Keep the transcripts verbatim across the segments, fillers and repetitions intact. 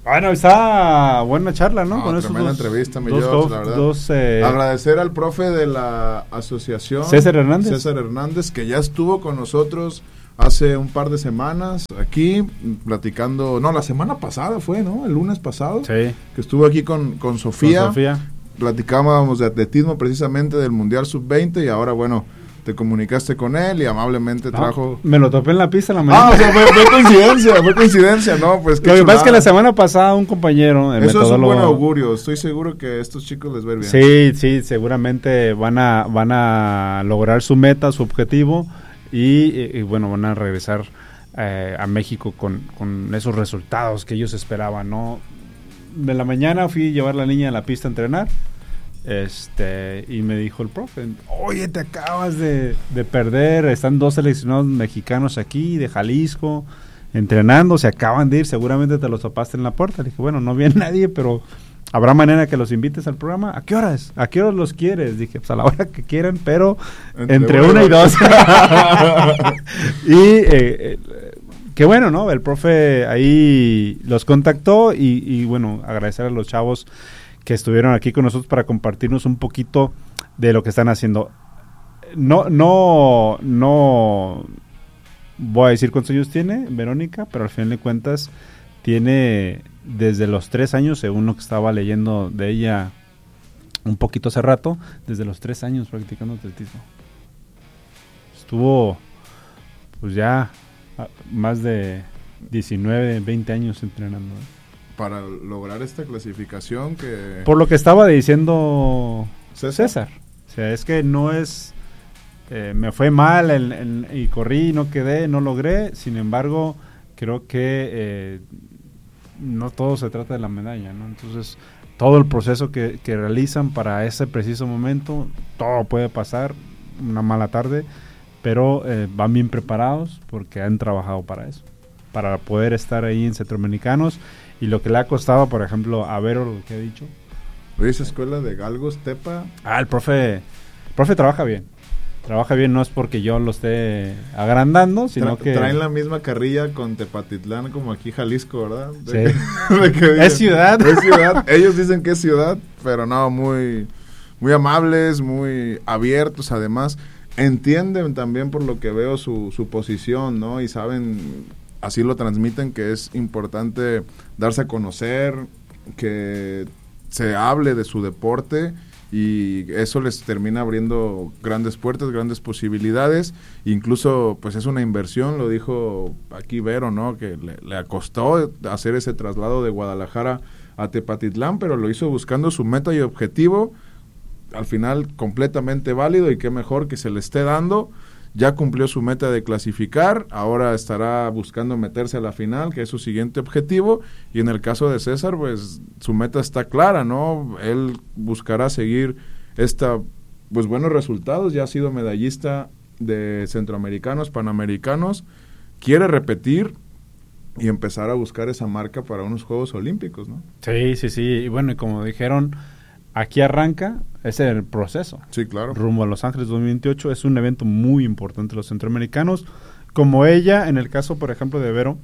Bueno, está buena charla, ¿no? No, Con tremenda esos dos, entrevista, mi dos, George, la verdad. Dos, eh, Agradecer al profe de la asociación César Hernández. César Hernández, que ya estuvo con nosotros hace un par de semanas aquí, platicando, no, la semana pasada fue, ¿no? El lunes pasado, sí. que estuvo aquí con, con Sofía. Con Sofía. Platicábamos de atletismo precisamente del Mundial sub veinte y ahora, bueno, te comunicaste con él y amablemente No, trajo... me lo topé en la pista la mañana. Ah, o sea, fue, fue coincidencia, fue coincidencia, ¿no? Pues qué Lo que chulada. pasa es que la semana pasada un compañero, el Eso es un metodólogo, buen augurio, estoy seguro que a estos chicos les va a ir bien. Sí, sí, seguramente van a van a lograr su meta, su objetivo y, y, y bueno, van a regresar eh, a México con, con esos resultados que ellos esperaban, ¿no? De la mañana fui a llevar a la niña a la pista a entrenar. Este, y me dijo el profe, oye, te acabas de, de perder, están dos seleccionados mexicanos aquí, de Jalisco, entrenando, se acaban de ir, seguramente te los topaste en la puerta. Le dije, bueno, no viene nadie, pero habrá manera que los invites al programa. ¿A qué horas? ¿A qué horas los quieres? Dije, pues a la hora que quieran, pero entre, entre una, una y dos. Y eh, eh, qué bueno, ¿no? El profe ahí los contactó y, y bueno, agradecer a los chavos que estuvieron aquí con nosotros para compartirnos un poquito de lo que están haciendo. No, no, no voy a decir cuántos años tiene Verónica, pero al final de cuentas tiene desde los tres años, según lo que estaba leyendo de ella un poquito hace rato, desde los tres años practicando atletismo. Estuvo pues ya más de diecinueve, veinte años entrenando, ¿eh? Para lograr esta clasificación que... Por lo que estaba diciendo César. César. O sea, es que no es... Eh, me fue mal en, en, y corrí, no quedé, no logré. Sin embargo, creo que eh, no todo se trata de la medalla, ¿no? Entonces, todo el proceso que, que realizan para ese preciso momento, todo puede pasar, una mala tarde, pero eh, van bien preparados porque han trabajado para eso, para poder estar ahí en Centroamericanos. Y lo que le ha costado, por ejemplo, a Vero, lo que ha dicho. Oye, esa escuela de Galgos, Tepa. Ah, el profe, el profe trabaja bien. Trabaja bien, no es porque yo lo esté agrandando, sino Tra- que... Traen la misma carrilla con Tepatitlán como aquí Jalisco, ¿verdad? De Sí. que, de que digan, es ciudad. Es ciudad. Ellos dicen que es ciudad, pero no, muy, muy amables, muy abiertos además. Entienden también por lo que veo su, su posición, ¿no? Y saben... Así lo transmiten, que es importante darse a conocer, que se hable de su deporte y eso les termina abriendo grandes puertas, grandes posibilidades. Incluso, pues es una inversión, lo dijo aquí Vero, ¿no? Que le, le costó hacer ese traslado de Guadalajara a Tepatitlán, pero lo hizo buscando su meta y objetivo. Al final, completamente válido y qué mejor que se le esté dando. Ya cumplió su meta de clasificar, ahora estará buscando meterse a la final, que es su siguiente objetivo, y en el caso de César, pues su meta está clara, ¿no? Él buscará seguir esta, pues buenos resultados, ya ha sido medallista de centroamericanos, panamericanos, quiere repetir y empezar a buscar esa marca para unos Juegos Olímpicos, ¿no? Sí, sí, sí, y bueno, y como dijeron, aquí arranca, ese es el proceso. Sí, claro. Rumbo a Los Ángeles dos mil veintiocho, es un evento muy importante los centroamericanos, como ella, en el caso, por ejemplo, de Vero,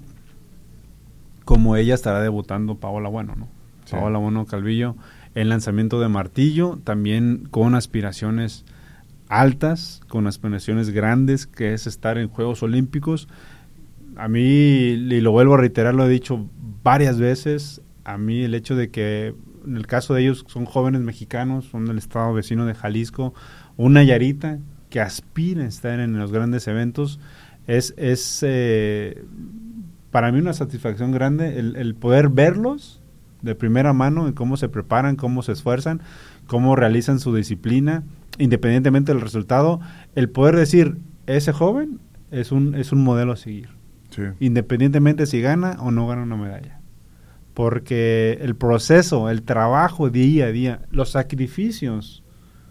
como ella estará debutando Paola Bueno, ¿no? Sí. Paola Bueno Calvillo, en lanzamiento de martillo, también con aspiraciones altas, con aspiraciones grandes, que es estar en Juegos Olímpicos. A mí, y lo vuelvo a reiterar, lo he dicho varias veces, a mí el hecho de que en el caso de ellos son jóvenes mexicanos, son del estado vecino de Jalisco, una Nayarita que aspira a estar en los grandes eventos, es, es eh, para mí una satisfacción grande el, el poder verlos de primera mano en cómo se preparan, cómo se esfuerzan, cómo realizan su disciplina, independientemente del resultado, el poder decir, ese joven es un, es un modelo a seguir, sí. Independientemente si gana o no gana una medalla. Porque el proceso, el trabajo día a día, los sacrificios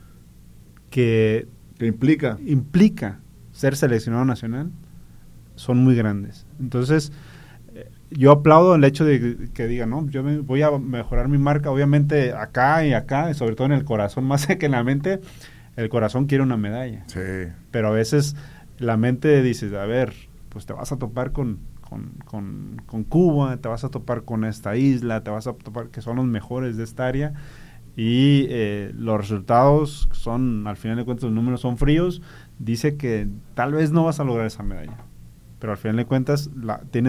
que, que implica. implica ser seleccionado nacional son muy grandes. Entonces, eh, yo aplaudo el hecho de que, que digan, no, yo me voy a mejorar mi marca, obviamente acá y acá, y sobre todo en el corazón, más que en la mente, el corazón quiere una medalla. Sí. Pero a veces la mente dice, a ver, pues te vas a topar con... con, con, con Cuba, te vas a topar con esta isla, te vas a topar que son los mejores de esta área, y eh, los resultados son, al final de cuentas, los números son fríos. Dice que tal vez no vas a lograr esa medalla, pero al final de cuentas la, tienes